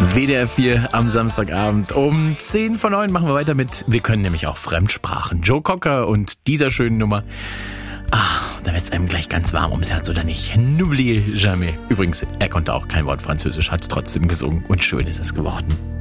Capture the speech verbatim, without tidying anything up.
W D R vier am Samstagabend um zehn vor neun machen wir weiter mit Wir können nämlich auch Fremdsprachen. Joe Cocker und dieser schönen Nummer. Ah, da wird's einem gleich ganz warm ums Herz, oder nicht? N'oubliez jamais. Übrigens, er konnte auch kein Wort Französisch, hat's trotzdem gesungen und schön ist es geworden.